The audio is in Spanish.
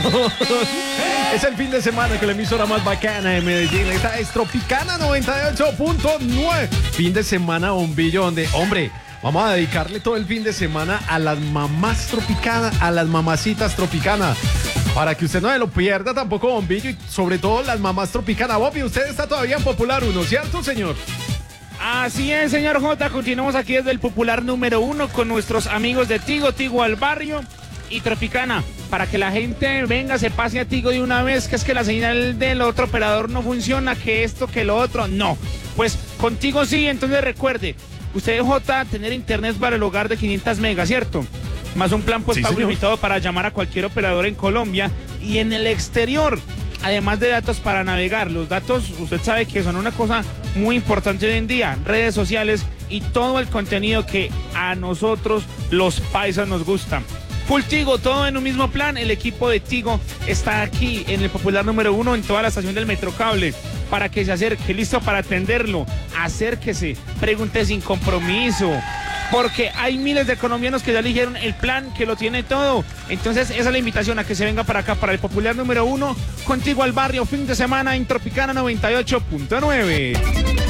Es el fin de semana con la emisora más bacana de Medellín. Esta es Tropicana 98.9. Fin de semana, bombillo, donde, hombre, vamos a dedicarle todo el fin de semana a las mamás tropicanas, a las mamacitas tropicanas. Para que usted no se lo pierda tampoco, bombillo, y sobre todo las mamás tropicanas. Bobby, usted está todavía en Popular 1, ¿cierto, señor? Así es, señor J. Continuamos aquí desde el Popular número 1 con nuestros amigos de Tigo al barrio y Tropicana. Para que la gente venga, se pase a Tigo de una vez, que es que la señal del otro operador no funciona, que esto, que lo otro, no. Pues contigo sí, entonces recuerde, usted, J, tener internet para el hogar de 500 megas, ¿cierto? Más un plan postpago limitado para llamar a cualquier operador en Colombia y en el exterior. Además de datos para navegar. Los datos, usted sabe que son una cosa muy importante hoy en día. Redes sociales y todo el contenido que a nosotros, los paisas, nos gusta. Full Tigo, todo en un mismo plan. El equipo de Tigo está aquí en el Popular número 1 en toda la estación del Metrocable para que se acerque, listo para atenderlo. Acérquese, pregunte sin compromiso, porque hay miles de colombianos que ya eligieron el plan, que lo tiene todo. Entonces esa es la invitación a que se venga para acá, para el Popular número 1, contigo al barrio, fin de semana en Tropicana 98.9.